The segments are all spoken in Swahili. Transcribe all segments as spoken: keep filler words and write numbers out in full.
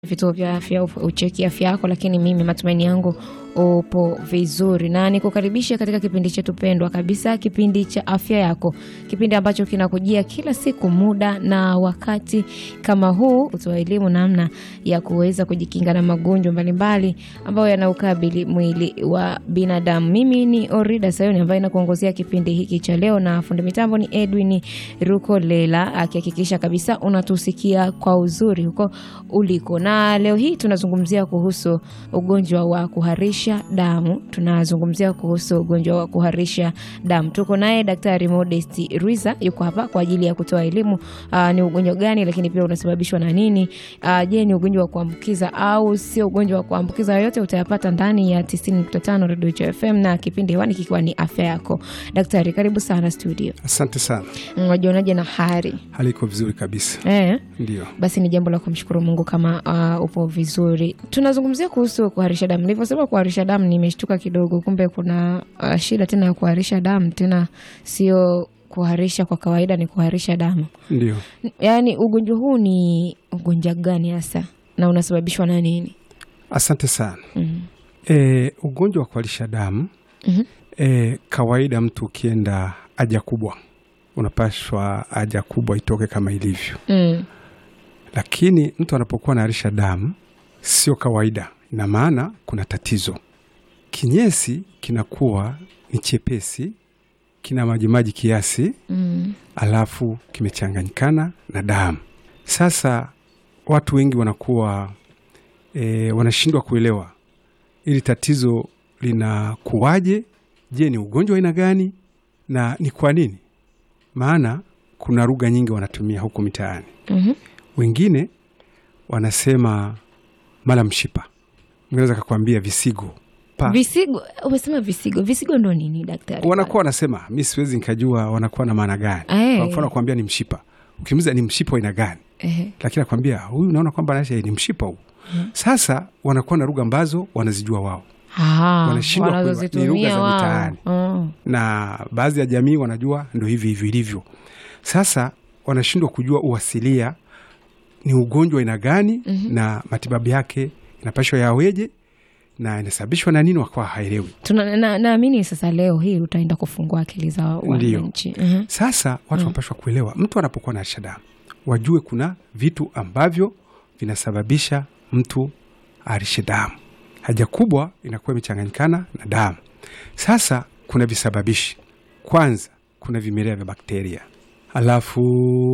Vituo vya afya ucheki afya yako, lakini mimi matumaini yangu upo vizuri na nikukaribisha katika kipindi chetu pendwa kabisa, kipindi cha afya yako, kipindi ambacho kinakujia kila siku muda na wakati kama huu, kutoa elimu namna ya kuweza kujikinga na magonjwa mbalimbali ambayo yanaukabili mwili wa binadamu. Mimi ni Orida Sayoni ambaye nakuongozea kipindi hiki cha leo, na fundi mitambo ni Edwin Rukolela akihakikisha kabisa unatusikia kwa uzuri huko uliko. Na leo hii tunazungumzia kuhusu ugonjwa wa kuharisha damu. Tunazungumzia kuhusu ugonjwa wa kuharisha damu. Tuko naye Daktari Modesti Ruiza, yuko hapa kwa ajili ya kutoa elimu. Uh, ni ugonjwa gani, lakini pia unasababishwa na nini? Uh, je, ni ugonjwa wa kuambukiza au sio ugonjwa wa kuambukiza? Yote utayapata ndani ya tisini nukta tano Radio F M na kipindi hewani kikiwa ni afya yako. Daktari, karibu sana studio. Asante sana. Unajionaje na hali? Hali iko vizuri kabisa. Eh? Ndio. Basi ni jambo la kumshukuru Mungu kama uh, upo vizuri. Tunazungumzia kuhusu kuharisha damu. Nilivyosema kuharisha damu nimeshtuka kidogo, kumbe kuna uh, shida tena ya kuharisha damu, tena sio kuharisha kwa kawaida, ni kuharisha damu. Ndio. Yaani ugonjwa huu ni ugonjwa gani hasa na unasababishwa na nini? Asante sana. Mm. E, ugonjwa wa kuharisha damu Mhm. e, kawaida mtu ukienda haja kubwa unapashwa haja kubwa itoke kama ilivyo. Mm. Lakini mtu anapokuwa anaharisha damu sio kawaida. Ina maana kuna tatizo. Kinyesi kinakuwa ni chepesi, kina majimaji kiasi, Mm. alafu kimechanganyikana na damu. Sasa watu wengi wanakuwa e, wanashindwa kuelewa ili tatizo linakuwaje, je, ni ugonjwa aina gani na ni kwa nini? Maana kuna lugha nyingi wanatumia huko mitaani. Mhm. Wengine wanasema mala mshipa. Mwingine akakwambia visigo. Pa. Visigo, umesema visigo. Visigo ndo nini daktari? Wanakuwa wanasema, mimi siwezi nikajua wanakuwa na maana gani. Ae. Kwa mfano kuambia ni mshipa. Ukimuuliza ni mshipa aina gani? Ehe. Lakini akwambia huyu naona kwamba anasha ni mshipa huu. Mm. Sasa wanakuwa na lugha ambazo wanazijua wao. Ah, Wanashindwa kuelewa. Ni lugha za mitaani. Mm. Na baadhi ya jamii wanajua ndio hivi hivi ilivyo. Sasa wanashindwa kujua uasilia ni ugonjwa aina gani, mm-hmm, na matibabu yake inapashwa yaweje na inasababishwa na nini, wakawa haelewi. Tuna na, naamini sasa leo hii utaenda kufungua akili za wananchi. Mm-hmm. Sasa watu mm-hmm, wanapashwa kuelewa mtu anapokuwa na harisha damu wajue kuna vitu ambavyo vinasababisha mtu aharishe damu. Haja kubwa inakuwa imechanganyikana na damu. Sasa kuna visababishi. Kwanza kuna vimelea vya bakteria. Alafu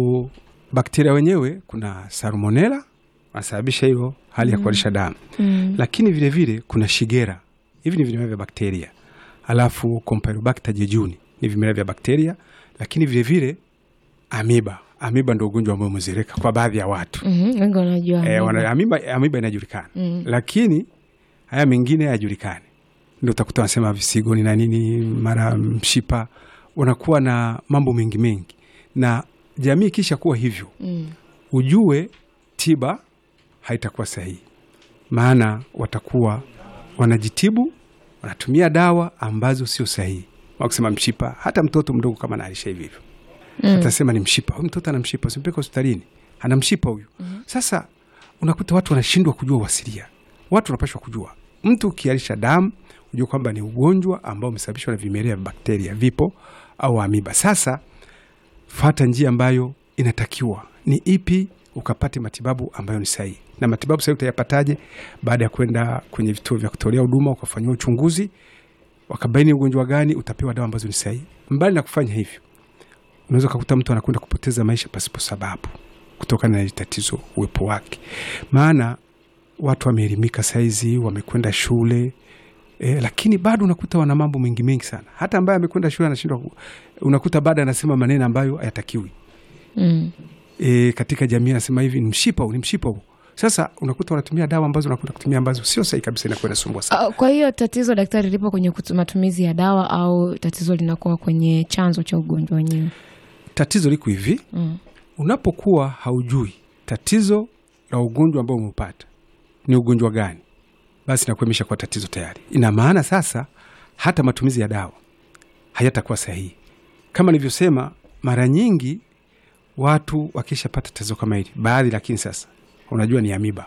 bakteria wenyewe kuna salmonella wanasababisha hiyo hali ya kuharisha damu. Mm. Lakini vile vile kuna shigera. Hivi ni vimelea vya bakteria. Alafu Campylobacter jejuni ni vimelea vya bakteria, lakini vile vile amoeba. Amoeba ndio ugonjwa ambao umezereka kwa baadhi ya watu. Mhm, wengi wanajua. Eh, wana amoeba, amoeba inajulikana. Mm. Lakini haya mengine hayajulikani. Ndio utakuta wanasema visigo ni na nini, mara mshipa, wanakuwa na mambo mengi mengi. Na jamii kisha kuwa hivyo, mm, ujue tiba haitakuwa sahihi. Maana watakuwa wanajitibu, wanatumia dawa ambazo sio sahihi. Wakisema mshipa, hata mtoto mdogo kama anaharisha hivi hivyo, mm, atasema ni mshipa. Huyu mtoto ana mshipa, usimpeleke hospitalini. Ana mshipa huyu. Mm-hmm. Sasa unakuta watu wanashindwa kujua wasilia. Watu wanapaswa kujua. Mtu ukiharisha damu, ujue kwamba ni ugonjwa ambao umesababishwa na vimelea vya bakteria vipo au amoeba. Sasa fuata njia ambayo inatakiwa. Ni ipi? Ukapate matibabu ambayo ni sahihi. Na matibabu sahihi utayapataje? Baada ya kwenda kwenye vituo vya kutolea huduma, ukafanywa uchunguzi, wakabaini ugonjwa gani, utapewa dawa ambazo ni sahihi. Mbali na kufanya hivyo, unaweza kukuta mtu anakwenda kupoteza maisha pasipo sababu kutokana na tatizo uwepo wake. Maana watu wameelimika saizi, wamekwenda shule, E, lakini bado unakuta wana mambo mengi mengi sana. Hata ambaye amekwenda shule anashindwa, unakuta bado anasema maneno ambayo hayatakiwi. Mm. E, katika jamii anasema hivi ni mshipa huu, ni mshipa huu. Sasa unakuta wanatumia dawa ambazo unakuta kutumia ambazo sio sahihi kabisa, inakwenda sumbua sana. Uh, kwa hiyo tatizo daktari lipo kwenye matumizi ya dawa au tatizo linakuwa kwenye chanzo cha ugonjwa wenyewe? Tatizo liko hivi. Mm. Unapokuwa haujui tatizo la ugonjwa ambao umepata ni ugonjwa gani, basi inakuemisha kwa tatizo tayari. Ina maana sasa hata matumizi ya dawa hayatakuwa sahihi. Kama nilivyosema, mara nyingi watu wakishapata tatizo kama hili, baadhi, lakini sasa unajua ni amoeba,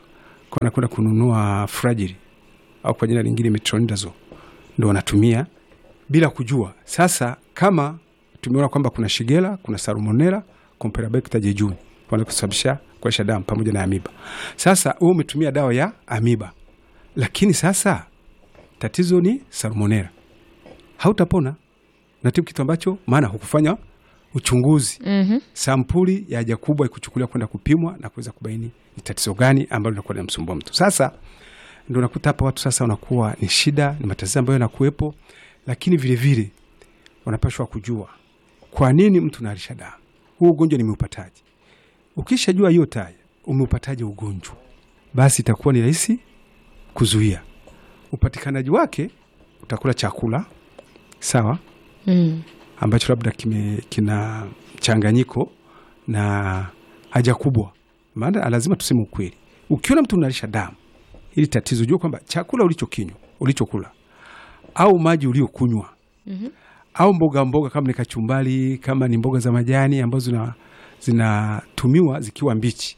kwa kwenda kununua Fragile au kwa jina lingine Metronidazole, ndio wanatumia bila kujua. Sasa kama tumeona kwamba kuna Shigella, kuna Salmonella, Campylobacter jejuni wanaweza kusababisha kuisha damu pamoja na amiba. Sasa wewe umetumia dawa ya amiba, lakini sasa tatizo ni Salmonella, hautapona. Natibu kitu ambacho maana hukufanya uchunguzi. Mhm. Sampuli ya haja kubwa ikuchukuliwa kwenda kupimwa na kuweza kubaini ni tatizo gani ambalo linakuwa linamsumbua mtu. Sasa ndio unakuta hapa watu sasa wanakuwa ni shida, ni matatizo ambayo yanakuwepo, lakini vile vile wanapaswa kujua kwa nini mtu anaharisha damu. Huu ugonjwa nimeupataje? Ukishajua hiyo taya umeupataje ugonjwa, basi itakuwa ni rahisi kuzuia. Upatikanaji wake, utakula chakula sawa, Mm. ambacho labda kime kina changanyiko na haja kubwa. Maana lazima tuseme ukweli. Ukiona mtu unalisha damu, ili tatizo jua kwamba chakula ulichokinywa, ulichokula au maji uliokunywa, Mhm. au mboga mboga kama ni kachumbali, kama ni mboga za majani ambazo zina zinatumiwa zikiwa mbichi,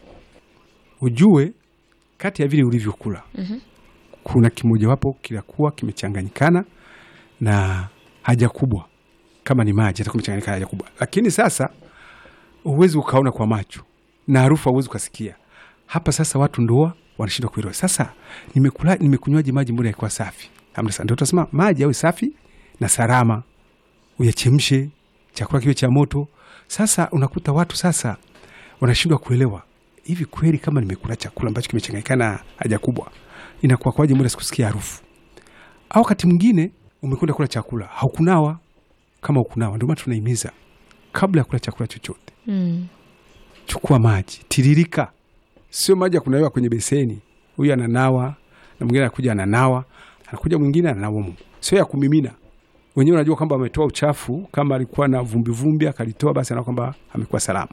ujue kati ya vile ulivyokula, Mhm. kuna kimoja wapo kinakuwa kimechanganyikana na haja kubwa. Kama ni maji atakuwa kimechanganyikana haja kubwa. Lakini sasa uwezi ukaona kwa macho na harufu uwezi ukasikia. Hapa sasa watu ndoa wanashindwa kuelewa. Sasa nimekula nimekunywaje maji mbona yalikuwa safi? Hamna. Sasa ndio tutasema maji yawe safi na salama. Uyachemshe, chakula kiwe cha moto. Sasa unakuta watu sasa wanashindwa kuelewa. Hivi kweli kama nimekula chakula ambacho kimechanganyikana haja kubwa, inakuwa kwaje mbona sikusikia harufu? Au wakati mwingine umekwenda kula chakula haukunawa. Kama ukunawa, ndio maana tunahimiza kabla ya kula chakula chochote, Mm. chukua maji tiririka. Sio maji ya kunawa kwenye beseni. Huyu ananawa na mwingine anakuja ananawa, anakuja mwingine ananawa mu. Sio ya kumimina. Wenyewe unajua kwamba ametoa uchafu, kama alikuwa na vumbi vumbi akalitoa, basi anaona kwamba amekuwa salama.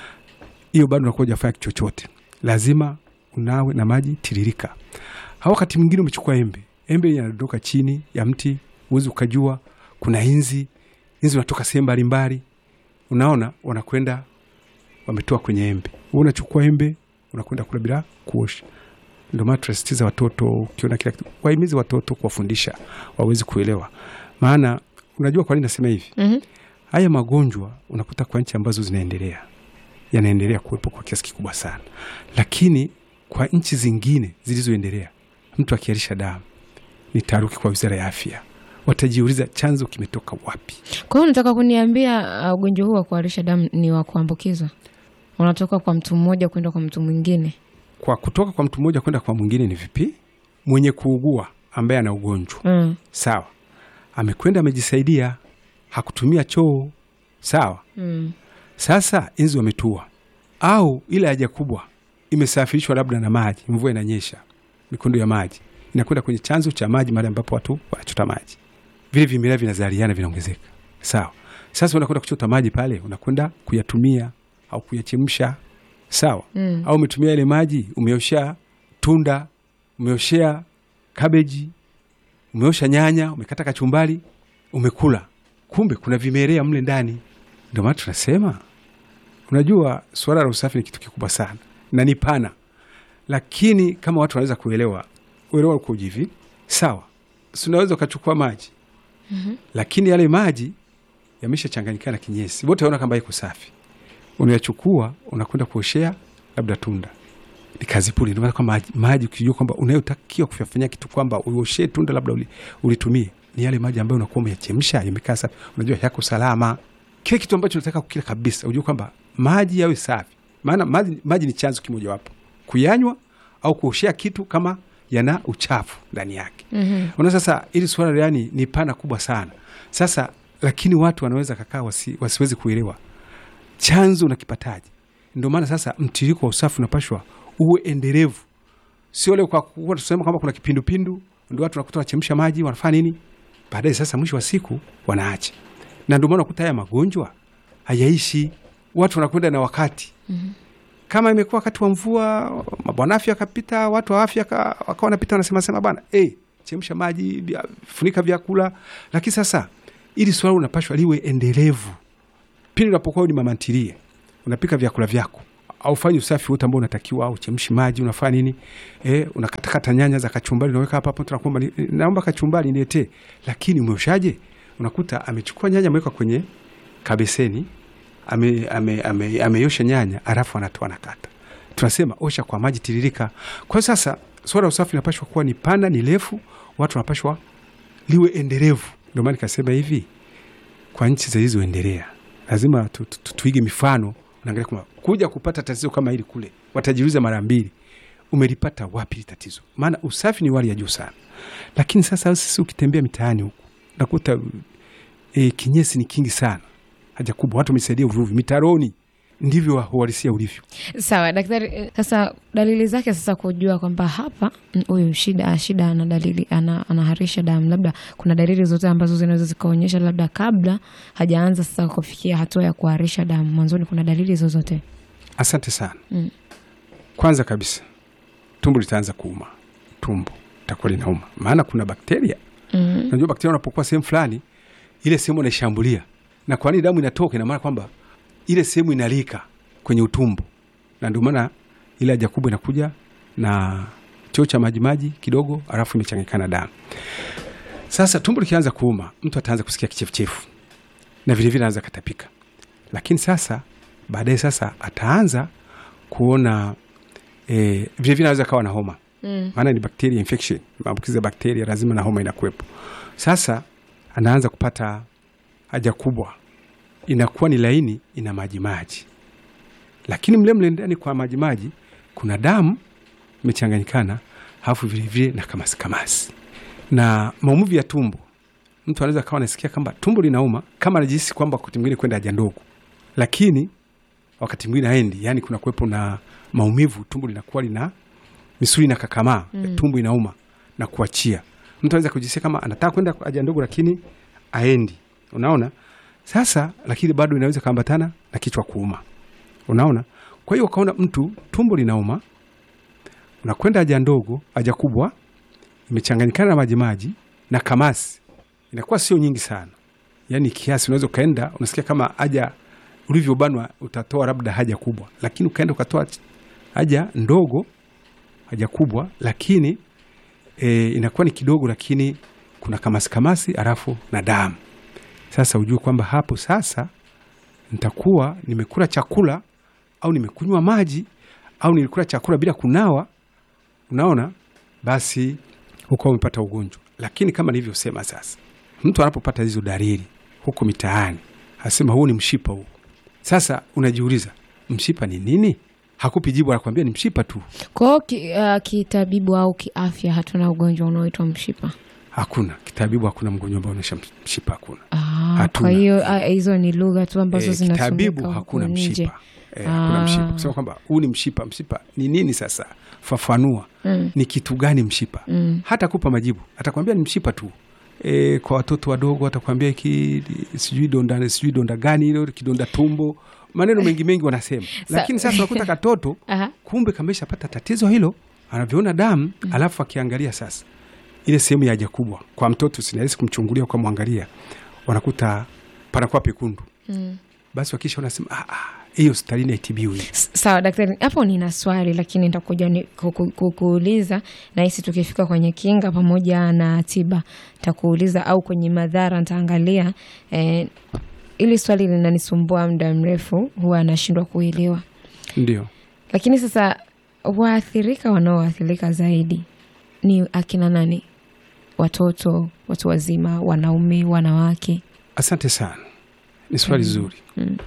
Hiyo bado unakuwa hujafanya chochote. Lazima unawe na maji tiririka. Au wakati mwingine umechukua embe. Embe linadondoka chini ya mti, uwezi ukajua kuna inzi. Inzi unatoka sehemu mbalimbali. Unaona wanakwenda wametoa kwenye embe. Wewe unachukua embe unakwenda kula bila kuosha. Ndio maana tunasisitiza watoto, ukiona kila kitu wahimize watoto kuwafundisha waweze kuelewa. Maana unajua kwa nini nasema hivi? Mhm. Haya magonjwa unakuta kwa nchi ambazo zinaendelea yanaendelea kuwepo kwa kiasi kikubwa sana. Lakini kwa nchi zingine zilizoendelea, mtu akiharisha damu ni taharuki kwa Wizara ya Afya. Watajiuliza chanzo kimetoka wapi? Kwa hiyo unataka kuniambia uh, ugonjwa huu wa kuharisha damu ni wa kuambukiza? Unatoka kwa mtu mmoja kwenda kwa mtu mwingine? Kwa kutoka kwa mtu mmoja kwenda kwa mwingine ni vipi? Mwenye kuugua ambaye ana ugonjwa, Mm. sawa, amekwenda amejisaidia, hakutumia choo, sawa. Mm. Sasa inzi wametua, au ile haja kubwa imesafirishwa labda na maji, mvua inanyesha, mikondo ya maji inakwenda kwenye chanzo cha maji, mahali ambapo watu wanachota maji, vile vimelea vinazaliana, vinaongezeka, sawa. Sasa unakwenda kuchota maji pale, unakwenda kuyatumia au kuyachemsha, sawa. Mm. Au umetumia ile maji, umeosha tunda, umeoshea kabeji, umeosha nyanya, umekata kachumbali, umekula, kumbe kuna vimelea mle ndani. Ndio maana tunasema, unajua swala la usafi ni kitu kikubwa sana na ni pana, lakini kama watu wanaweza kuelewa, uelewa uko hivi, sawa. Si unaweza ukachukua maji, Mhm. lakini yale maji yameshachanganyikana na kinyesi, wote waona kama iko safi, unayachukua unakwenda kuoshea labda tunda, ni kazi puli. Ndio maana kwa maji, maji ukijua kwamba unayotakiwa kufanya kitu kwamba uoshe tunda labda uli, ulitumie ni yale maji ambayo unakuwa umeyachemsha yamekaa safi, unajua yako salama. Kile kitu ambacho unataka kukila kabisa, unajua kwamba maji yawe safi. Maana maji, maji ni chanzo kimoja wapo kuyanywa au kuoshea kitu kama yana uchafu ndani yake. Mhm. Una sasa ili swala yani ni pana kubwa sana. Sasa lakini watu wanaweza kakaa wasi, wasiwezi kuelewa chanzo unakipataje. Ndio maana sasa mtiririko wa usafi unapashwa uwe endelevu. Sio leo kwa kuwa tuseme kama kuna kipindupindu ndio watu wanakuta wachemsha maji wanafanya nini? Baadaye sasa mwisho wa siku wanaacha. Na ndio maana ukuta haya magonjwa hayaishi, watu wanakwenda na wakati. Mhm. Kama imekuwa wakati wa mvua, mabwana afya akapita, watu wa afya wakawa wanapita wanasema sema bana, eh, chemsha maji, bia, funika vyakula. Lakini sasa ili swala unapashwa liwe endelevu. Pili unapokuwa ni mama ntilie, unapika vyakula vyako haufanyi usafi wote ambao unatakiwa, au chemshi maji, unafanya nini? Eh, unakatakata nyanya za kachumbari unaweka hapa hapo, tunakuomba naomba kachumbari niletee. Lakini umeoshaje? Unakuta amechukua nyanya ameweka kwenye kabeseni, ame ame ame ameyosha nyanya alafu anatoa nakata. Tunasema osha kwa maji tiririka. Kwa sasa swala usafi linapaswa kuwa ni pana, ni refu, watu wanapaswa liwe endelevu. Ndio maana nikasema hivi, kwa nchi zilizoendelea lazima tu, tu, tu, tuige mifano. Unaangalia kama kuja kupata tatizo kama hili kule, watajiuliza mara mbili, umelipata wapi tatizo? Maana usafi ni wali ya juu sana. Lakini sasa sisi ukitembea mitaani huko nakuta e, kinyesi ni kingi sana, haja kubwa, watu wamesaidia uvuvi mitaroni. Ndivyo uhalisia ulivyo. Sawa daktari, sasa dalili zake sasa kujua kwamba hapa huyu shida shida ana dalili ana, anaharisha damu, labda kuna dalili zote ambazo zinaweza zikaonyesha labda kabla hajaanza sasa kufikia hatua ya kuharisha damu, mwanzoni kuna dalili zozote? Asante sana. Mm. Kwanza kabisa tumbo litaanza kuuma, tumbo litakuwa linauma, maana kuna bakteria. Mm. Unajua bakteria unapokuwa sehemu fulani, ile sehemu inaishambulia, na kwa nini damu inatoka, ina maana kwamba ile sehemu inalika kwenye utumbo, na ndio maana ile haja kubwa inakuja na choo cha maji maji kidogo, alafu imechanganyikana damu. Sasa tumbo likianza kuuma, mtu ataanza kusikia kichefuchefu na vile vile anaanza katapika. Lakini sasa baadaye sasa ataanza kuona eh, vile vile anaweza kawa na homa. Mm. Maana ni bacteria infection, maambukizi ya bakteria, lazima na homa inakuwepo. Sasa anaanza kupata haja kubwa, inakuwa ni laini, ina maji maji, lakini mle mle ndani kwa maji maji kuna damu imechanganyikana, hafu vile vile na kamasi kamasi na maumivu ya tumbo. Mtu anaweza kawa anasikia kama tumbo linauma, kama anajihisi kwamba wakati mwingine kwenda haja ndogo, lakini wakati mwingine haendi. Yani kuna kuwepo na maumivu, tumbo linakuwa lina misuli na kakamaa, mm. tumbo inauma na kuachia. Mtu anaweza kujisikia kama anataka kwenda haja ndogo lakini haendi. Unaona? Sasa lakini bado inaweza kaambatana na kichwa kuuma. Unaona? Kwa hiyo ukaona mtu tumbo linauma, unakwenda haja ndogo, haja kubwa imechanganyikana na maji maji na kamasi, inakuwa sio nyingi sana. Yaani kiasi unaweza kaenda unasikia kama haja ulivyobanwa utatoa labda haja kubwa, lakini ukaenda ukatoa haja ndogo, haja kubwa, lakini e, inakuwa ni kidogo, lakini kuna kamasi kamasi alafu na damu. Sasa ujue kwamba hapo sasa nitakuwa nimekula chakula au nimekunywa maji au nilikula chakula bila kunawa. Unaona? Basi huko umepata ugonjwa. Lakini kama nilivyosema, sasa mtu anapopata hizo dalili huko mitaani, asema huu ni mshipa huu. Sasa unajiuliza mshipa ni nini? Hakupi jibu, anakuambia ni mshipa tu. Kwa ki, uh, kitabibu au kiafya hatuna ugonjwa unaoitwa mshipa? Hakuna. Kitabibu hakuna mgonjwa ambao unaisha mshipa, hakuna. Ah, kwa hiyo hizo ni lugha tu ambazo e, zinasomeka. Kitabibu hakuna mshipa. E, hakuna mshipa. Kusema kwamba huu ni mshipa, mshipa ni nini sasa? Fafanua. Mm. Ni kitu gani mshipa? Mm. Hata kupa majibu. Atakwambia ni mshipa tu. E, kwa watoto wadogo atakwambia ki sijui donda sijui donda gani ile kidonda tumbo. Maneno mengi mengi wanasema. Lakini sasa unakuta katoto kumbe kameshapata tatizo hilo, anaviona damu, mm. alafu akiangalia sasa ile sehemu ya haja kubwa kwa mtoto sinaweza kumchungulia kwa muangalia, wanakuta panakuwa pekundu. Mm. Basi wakisha wanasema ah ah hiyo hospitalini haitibiwi. Sawa daktari, hapo nina swali lakini nitakuja kukuuliza, na hisi tukifika kwenye kinga pamoja na tiba nitakuuliza, au kwenye madhara nitaangalia. Eh, ili swali linanisumbua muda mrefu, huwa anashindwa kuelewa. Ndio. Lakini sasa waathirika wanaoathirika zaidi ni akina nani? Watoto, watu wazima, wanaume, wanawake? Asante sana. Ni swali mm. zuri. Mm.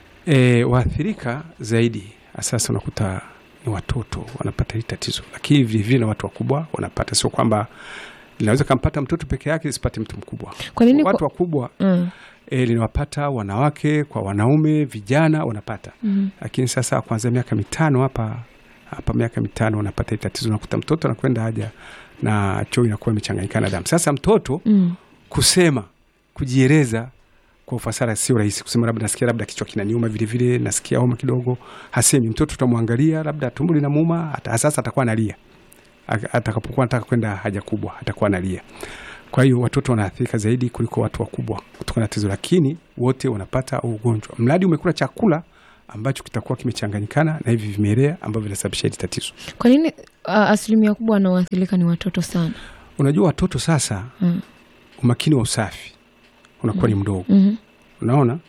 E, waathirika zaidi sasa unakuta ni watoto wanapata hili tatizo, lakini vile vile na watu wakubwa wanapata. Sio kwamba linaweza kumpata mtoto peke yake lisipate mtu mkubwa. Kwa nini watu wakubwa mm. e, linawapata wanawake kwa wanaume, vijana wanapata. Mm. Lakini sasa kuanzia miaka mitano hapa hapa miaka mitano wanapata hili tatizo, unakuta mtoto anakwenda haja na choo inakuwa imechanganyikana damu. Sasa mtoto mm. kusema, kujieleza kwa ufasaha sio rahisi. Kusema labda nasikia labda kichwa kinaniuma, vile vile nasikia homa kidogo, hasemi. Mtoto tutamwangalia labda tumbo linamuuma, hata sasa atakuwa analia. Atakapokuwa anataka kwenda haja kubwa atakuwa analia. Kwa hiyo watoto wanaathirika zaidi kuliko watu wakubwa kutokana na tatizo, lakini wote wanapata ugonjwa. Mradi umekula chakula ambacho kitakuwa kimechanganyikana na hivi vimelea ambavyo vinasababisha hili tatizo. Kwa nini uh, asilimia kubwa wanaoathirika ni watoto sana? Unajua watoto sasa mm. umakini wa usafi unakuwa mm. ni mdogo. Mm-hmm. Unaona?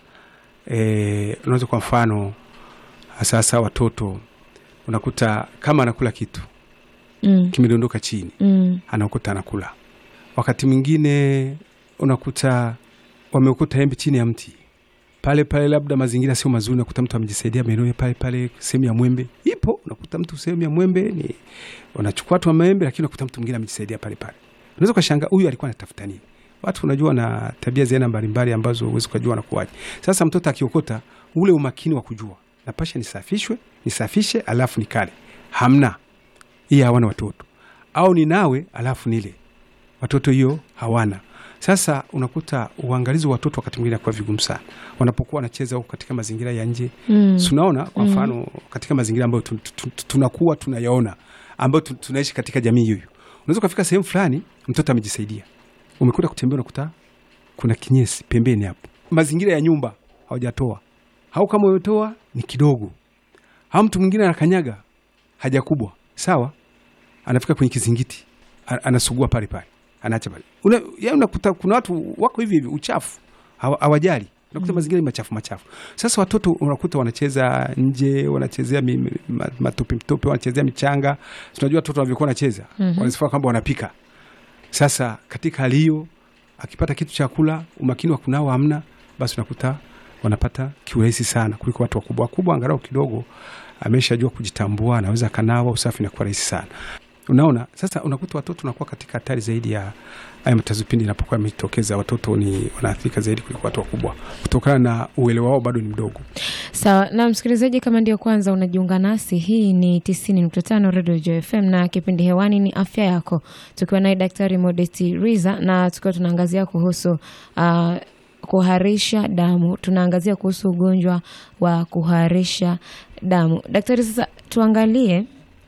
Eh, unaweza kwa mfano sasa watoto unakuta kama anakula kitu mm. kimedondoka chini mm. anakuta anakula. Wakati mwingine unakuta wamekuta embe chini ya mti pale pale, labda mazingira sio mazuri, unakuta mtu amejisaidia maeneo pale pale, sehemu ya mwembe ipo, unakuta mtu sehemu ya mwembe ni unachukua tu maembe, lakini unakuta mtu mwingine amejisaidia pale pale. Unaweza kushangaa huyu alikuwa anatafuta nini? Watu unajua na tabia zena mbalimbali ambazo huwezi kujua na kuaje. Sasa mtoto akiokota, ule umakini wa kujua napasha nisafishwe, nisafishe alafu nikale, hamna. Hii hawana watoto. Au ninawe alafu nile, watoto hiyo hawana. Sasa unakuta uangalizi wa watoto wakati mwingine kwa vigumu sana wanapokuwa wanacheza huko katika mazingira ya nje. Mm. Tunaona kwa mfano mm. katika mazingira ambayo tunakuwa tunayaona, ambayo tunaishi katika jamii hiyo. Unaweza kufika sehemu fulani mtoto amejisaidia, umekuta kutembea unakuta kuna kinyesi pembeni hapo, mazingira ya nyumba hawajatoa, au kama wametoa ni kidogo, au mtu mwingine anakanyaga haja kubwa, sawa, anafika kwenye kizingiti anasugua pale pale, anaacha pale. Una, ya unakuta kuna watu wako hivi hivi, uchafu hawajali, unakuta mm. mazingira machafu machafu. Sasa watoto unakuta wanacheza nje, wanachezea matope mtope, wanachezea michanga. Tunajua watoto walivyokuwa wanacheza, mm-hmm. wanasifaa kwamba wanapika. Sasa katika hali hiyo akipata kitu cha kula, umakini wa kunawa hamna, basi unakuta wanapata kiurahisi sana kuliko watu wakubwa wakubwa, angalau kidogo ameshajua kujitambua, anaweza kanawa, usafi na kuwa rahisi sana. Unaona, sasa unakuta watoto wanakuwa katika hatari zaidi ya haya matatizo pindi inapokuwa yametokeza. Watoto ni wanaathirika zaidi kuliko watu wakubwa kutokana na uelewa wao bado ni mdogo. Sawa, na msikilizaji, kama ndio kwanza unajiunga nasi, hii ni tisini nukta tano Radio Joy F M na kipindi hewani ni Afya Yako, tukiwa naye Daktari Modesti Riza, na tukiwa tunaangazia kuhusu uh, kuharisha damu. Tunaangazia kuhusu ugonjwa wa kuharisha damu. Daktari, sasa tuangalie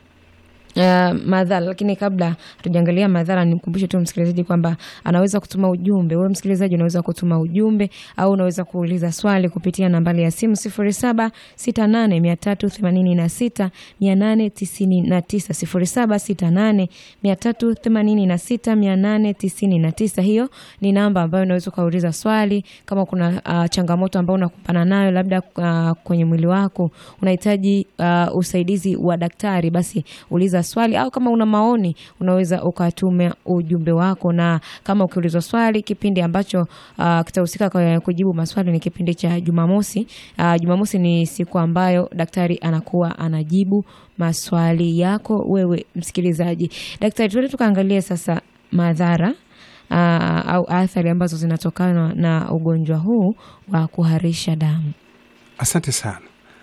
Uh, madhara, lakini kabla tujangalia madhara, nimkumbushe tu msikilizaji kwamba anaweza kutuma ujumbe. Wewe msikilizaji unaweza kutuma ujumbe au unaweza kuuliza swali kupitia nambari ya simu sifuri saba sita nane tatu themanini na sita mia nane tisini na tisa sifuri saba sita nane tatu themanini na sita mia nane tisini na tisa. Hiyo ni namba ambayo unaweza kuuliza swali kama kuna uh, changamoto ambayo unakumbana nayo, labda uh, kwenye mwili wako unahitaji uh, usaidizi wa daktari, basi uliza swali, au kama una maoni unaweza ukatuma ujumbe wako. Na kama ukiulizwa swali, kipindi ambacho uh, kitahusika kwa kujibu maswali ni kipindi cha Jumamosi. Uh, Jumamosi ni siku ambayo daktari anakuwa anajibu maswali yako wewe msikilizaji. Daktari, tuende tukaangalia sasa madhara uh, au athari ambazo zinatokana na ugonjwa huu wa kuharisha damu. Asante sana.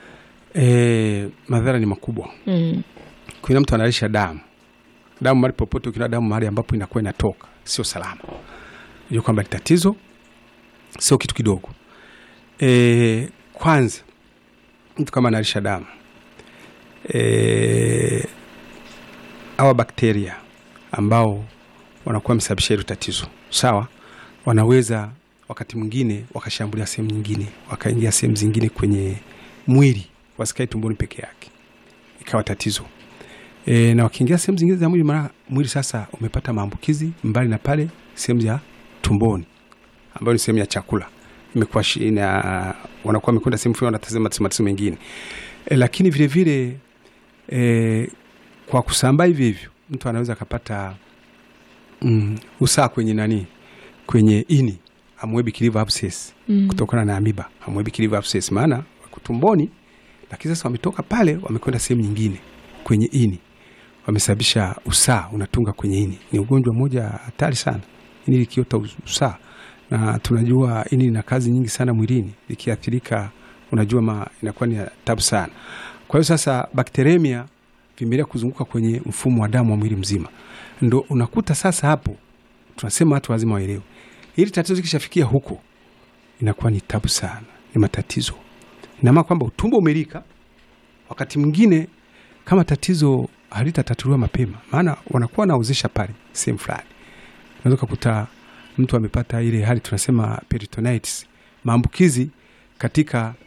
E, madhara ni makubwa. Mm. Kuna mtu anaharisha damu. Damu mahali popote, kuna damu mahali ambapo inakuwa inatoka sio salama. Unajua kwamba ni tatizo, sio kitu kidogo. E, kwanza mtu kama anaharisha damu, e, hawa bakteria ambao wanakuwa wamesababisha hilo tatizo, sawa, wanaweza wakati mwingine wakashambulia sehemu nyingine, wakaingia sehemu zingine kwenye mwili, wasikae tumboni peke yake, ikawa tatizo. E, na wakiingia sehemu zingine za mwili, mara mwili sasa umepata maambukizi mbali na pale sehemu ya tumboni ambayo ni sehemu ya chakula, imekuwa shina, wanakuwa wamekwenda sehemu fulani, wanatazama matatizo mengine. E, lakini vile vile e, kwa kusambaa hivi hivyo mtu anaweza kupata mm, usaa kwenye nani, kwenye ini, amoebic liver abscess, mm. kutokana na amoeba, amoebic liver abscess, maana wako tumboni lakini sasa wametoka pale wamekwenda sehemu nyingine kwenye ini, wamesababisha usaa unatunga kwenye ini. Ni ugonjwa mmoja hatari sana, ini likiota usaa, na tunajua ini ina kazi nyingi sana mwilini, likiathirika unajua ma inakuwa ni tabu sana. Kwa hiyo sasa bakteremia vimelea kuzunguka kwenye mfumo wa damu wa mwili mzima, ndo unakuta sasa hapo tunasema watu lazima waelewe, hili tatizo kishafikia huko inakuwa ni tabu sana, ni matatizo. Ina maana kwamba utumbo umelika, wakati mwingine kama tatizo halitatatuliwa mapema, maana wanakuwa nauzisha pale sehemu fulani, unaweza kukuta mtu amepata ile hali tunasema peritonitis, maambukizi katika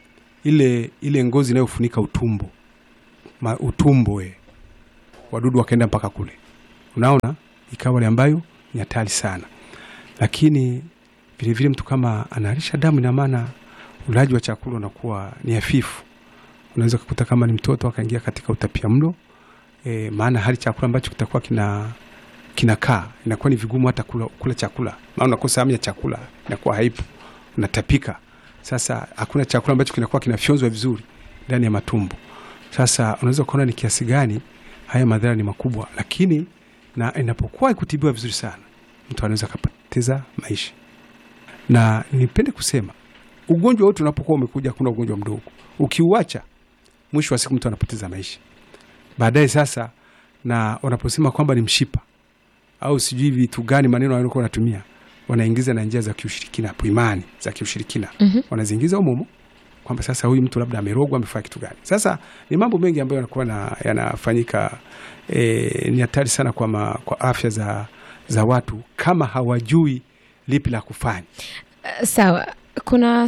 ile ile ngozi inayofunika utumbo Ma, utumbo we wadudu wakaenda mpaka kule, unaona, ikawa ile ambayo ni hatari sana. Lakini vile vile mtu kama analisha damu, ina maana ulaji wa chakula unakuwa ni hafifu. Unaweza kukuta kama ni mtoto akaingia katika utapiamlo, e, maana hali chakula ambacho kitakuwa kina kinakaa inakuwa ni vigumu hata kula, kula chakula, maana unakosa hamu ya chakula, inakuwa haipo, unatapika. Sasa hakuna chakula ambacho kinakuwa kinafyonzwa vizuri ndani ya matumbo. Sasa unaweza kuona ni kiasi gani haya madhara ni makubwa. Lakini na inapokuwa kutibiwa vizuri sana, mtu anaweza kupoteza maisha. Na nipende kusema ugonjwa wote unapokuwa umekuja, kuna ugonjwa mdogo, ukiuacha mwisho wa siku mtu anapoteza maisha baadaye. Sasa na wanaposema kwamba ni mshipa au sijui vitu gani, maneno wanayokuwa wanatumia, wanaingiza na njia za kiushirikina hapo, imani za kiushirikina mm -hmm. wanaziingiza humo kwamba sasa huyu mtu labda amerogwa, amefanya kitu gani. Sasa ni mambo mengi ambayo yanakuwa na yanafanyika. E, ni hatari sana kwa, ma, kwa afya za, za watu kama hawajui lipi la kufanya. Uh, sawa, kuna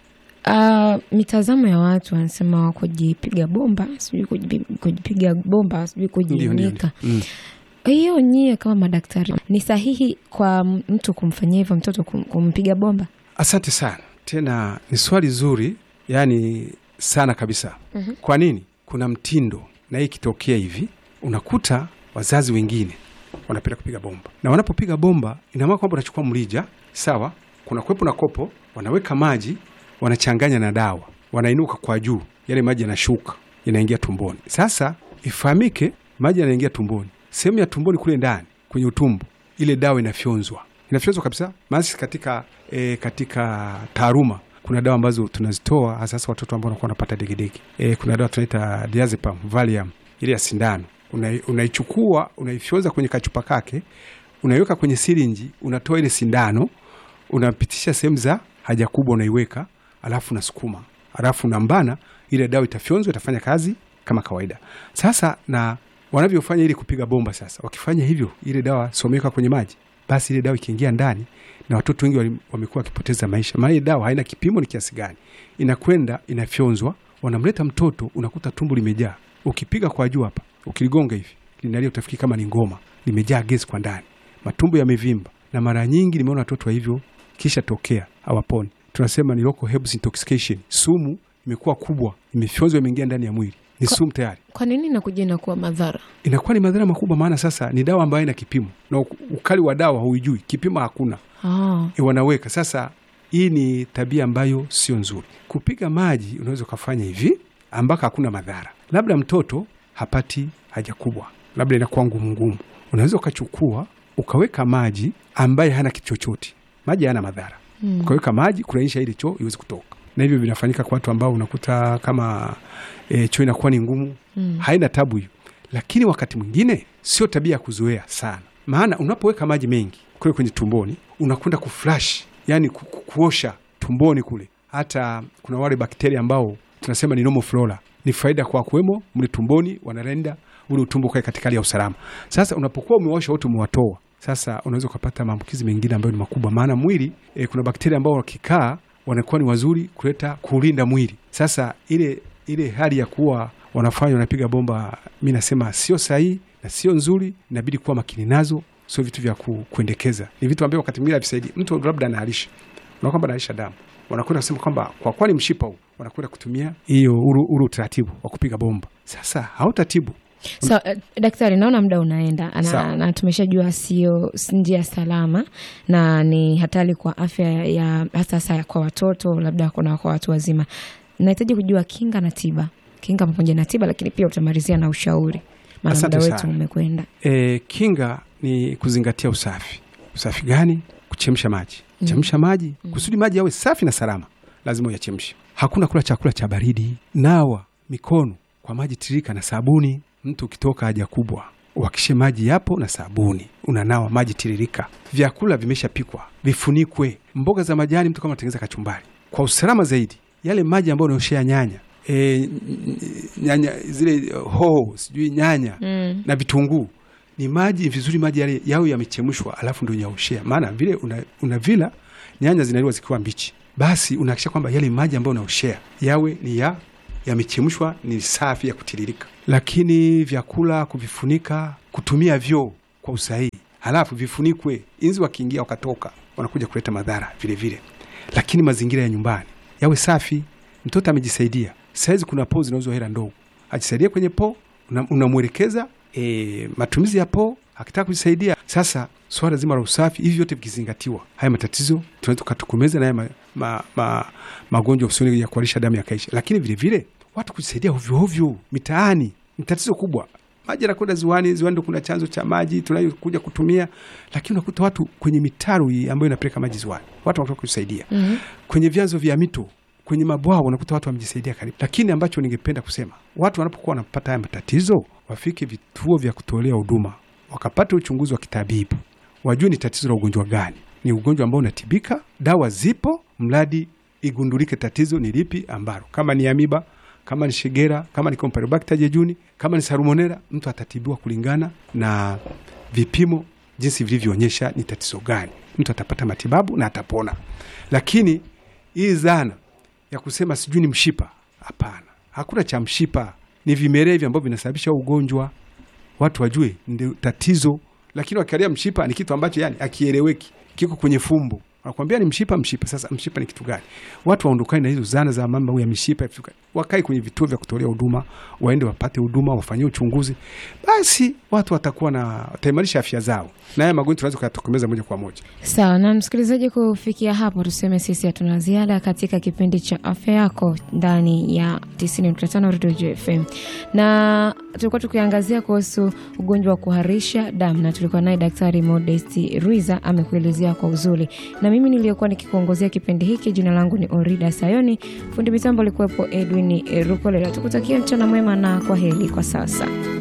uh, mitazamo ya watu wanasema kujipiga bomba, sijui kujipiga bomba, sijui kujinika. Mm. Hiyo nyie kama madaktari, ni sahihi kwa mtu kumfanyia hivyo mtoto, kumpiga bomba? Asante sana. Tena ni swali zuri, yani sana kabisa. Mm -hmm. Kwa nini? Kuna mtindo, na hii kitokea hivi, unakuta wazazi wengine wanapenda kupiga bomba. Na wanapopiga bomba, ina maana kwamba unachukua mrija, sawa? Kuna kwepo na kopo, wanaweka maji, wanachanganya na dawa, wanainuka kwa juu, yale maji yanashuka, yanaingia tumboni. Sasa ifahamike, maji yanaingia tumboni. Sehemu ya tumboni kule ndani, kwenye utumbo, ile dawa inafyonzwa. Inafyonzwa kabisa. Maana katika e, katika taaruma kuna dawa ambazo tunazitoa hasa watoto ambao wanakuwa wanapata degedege. E, kuna dawa tunaita diazepam, Valium, ile ya sindano. Unaichukua, una unaifyonza kwenye kachupa kake, unaiweka kwenye sirinji, unatoa ile sindano, unapitisha sehemu za haja kubwa, unaiweka, alafu unasukuma, alafu unambana, ile dawa itafyonzwa, itafanya kazi kama kawaida. Sasa na wanavyofanya ili kupiga bomba, sasa wakifanya hivyo, ile dawa someka kwenye maji, basi ile dawa ikiingia ndani, na watoto wengi wamekuwa wakipoteza maisha. Maana ile dawa haina kipimo ni kiasi gani, inakwenda inafyonzwa, wanamleta mtoto, unakuta tumbo limejaa. Ukipiga kwa juu hapa, ukiligonga hivi, linalia, utafikiri kama ni ngoma, limejaa gesi kwa ndani, matumbo yamevimba. Na mara nyingi nimeona watoto wa hivyo kisha tokea hawaponi. Tunasema ni local herbs intoxication. Sumu imekuwa kubwa, imefyonzwa, imeingia ndani ya mwili, ni kwa, sumu tayari. Kwa nini inakuja inakuwa madhara? Inakuwa ni madhara makubwa, maana sasa ni dawa ambayo ina kipimo, na ukali wa dawa huijui, kipimo hakuna. Ah. E, wanaweka sasa. Hii ni tabia ambayo sio nzuri. Kupiga maji unaweza kufanya hivi ambaka hakuna madhara. Labda mtoto hapati haja kubwa, labda inakuwa ngumu ngumu, unaweza ukachukua ukaweka maji ambaye hana kitu chochote, maji hana madhara. Hmm. Ukaweka maji kulainisha ile choo iweze kutoka. Na hivyo vinafanyika kwa watu ambao unakuta kama e, choo inakuwa ni ngumu. Hmm. Haina tabu hiyo. Lakini wakati mwingine sio tabia ya kuzoea sana. Maana unapoweka maji mengi kule kwenye tumboni, unakwenda kuflash, yani ku, ku, kuosha tumboni kule. Hata kuna wale bakteria ambao tunasema ni normal flora, ni faida kwa kuwemo mle tumboni, wanarenda ule utumbo kwa katika hali ya usalama. Sasa unapokuwa umeosha wote umewatoa, sasa unaweza kupata maambukizi mengine ambayo ni makubwa. Maana mwili e, kuna bakteria ambao wakikaa wanakuwa ni wazuri kuleta kulinda mwili. Sasa ile ile hali ya kuwa wanafanya wanapiga bomba, mimi nasema sio sahihi na sio nzuri, inabidi kuwa makini nazo, sio vitu vya ku, kuendekeza. Ni vitu ambavyo wakati mwingine havisaidii. Mtu labda analisha, na kwamba analisha damu, wanakwenda kusema kwamba kwa kwani mshipa huu, wanakwenda kutumia hiyo uru, uru taratibu wa kupiga bomba. Sasa hautatibu. So, uh, daktari, naona muda unaenda na, na tumeshajua sio njia salama na ni hatari kwa afya ya hasa kwa watoto, labda kuna kwa watu wazima. Nahitaji kujua kinga na tiba. Kinga pamoja na tiba, lakini pia utamalizia na ushauri. Maana muda wetu umekwenda. E, kinga ni kuzingatia usafi. Usafi gani? Kuchemsha maji. Mm. Chemsha maji, mm. kusudi maji yawe safi na salama, lazima uyachemshe. Hakuna kula chakula cha baridi. Nawa mikono kwa maji tiririka na sabuni. Mtu ukitoka haja kubwa, uhakishe maji yapo na sabuni, unanawa maji tiririka. Vyakula vimeshapikwa vifunikwe. Mboga za majani, mtu kama anatengeneza kachumbari, kwa usalama zaidi, yale maji ambayo unaoshea nyanya, e, nyanya zile hoho, sijui nyanya mm. na vitunguu, ni maji vizuri, maji yale yao yamechemshwa, alafu ndio nyaoshea. Maana vile una, una vila nyanya zinaliwa zikiwa mbichi, basi unahakikisha kwamba yale maji ambayo unaoshea yawe ni ya yamechemshwa, ni safi, ya kutiririka. Lakini vyakula kuvifunika, kutumia vyoo kwa usahihi, halafu vifunikwe, inzi wakiingia wakatoka wanakuja kuleta madhara vile vile. Lakini mazingira ya nyumbani yawe safi. Mtoto amejisaidia, saizi kuna poo zinauzwa hela ndogo, ajisaidie kwenye poo, unamwelekeza e, matumizi ya poo akitaka kujisaidia. Sasa swala zima la usafi, hivi vyote vikizingatiwa, haya matatizo tunaweza kutokomeza na haya ma, ma, ma, magonjwa usoni ya kuharisha damu yakaisha. Lakini vile vile watu kujisaidia ovyo ovyo mitaani ni tatizo kubwa. Maji yanakwenda ziwani, ziwani ndio kuna chanzo cha maji tunayokuja kutumia, lakini unakuta watu kwenye mitaro ambayo inapeleka maji ziwani, watu wanataka kujisaidia. Mm-hmm. Kwenye vyanzo vya mito, kwenye mabwawa unakuta watu wamejisaidia karibu. Lakini ambacho ningependa kusema, watu wanapokuwa wanapata haya matatizo, wafike vituo vya kutolea huduma, wakapata uchunguzi wa kitabibu, wajue ni tatizo la ugonjwa gani. Ni ugonjwa ambao unatibika, dawa zipo, mradi igundulike tatizo ni lipi ambalo, kama ni amiba, kama ni shigera, kama ni Campylobacter jejuni, kama ni salmonella, mtu atatibiwa kulingana na vipimo jinsi vilivyoonyesha ni tatizo gani. Mtu atapata matibabu na atapona. Lakini hii zana ya kusema sijui ni mshipa, hapana. Hakuna cha mshipa, ni vimelea hivi ambavyo vinasababisha ugonjwa. Watu wajue ndio tatizo, lakini wakialia mshipa ni kitu ambacho yani akieleweki, kiko kwenye fumbo. Wanakuambia ni mshipa mshipa. Sasa mshipa ni kitu gani? Watu waondokane na hizo zana za mama ya mshipa, wakae kwenye vituo vya kutolea huduma, waende wapate huduma, wafanyie uchunguzi. Basi watu watakuwa na wataimarisha afya zao. Na haya magonjwa tunaweza kuyatokomeza moja kwa moja. Sawa, na msikilizaji, kufikia hapo tuseme sisi hatuna ziada katika kipindi cha afya yako ndani ya tisini nukta tano Radio J F M. Na tulikuwa tukiangazia kuhusu ugonjwa wa kuharisha damu, na tulikuwa naye Daktari Modesti Ruiza amekuelezea kwa uzuri. Na mimi niliyokuwa nikikuongozea kipindi hiki, jina langu ni Orida Sayoni, fundi mitambo alikuwepo Edwin Rukolela. Tukutakia mchana mwema na kwaheri kwa sasa.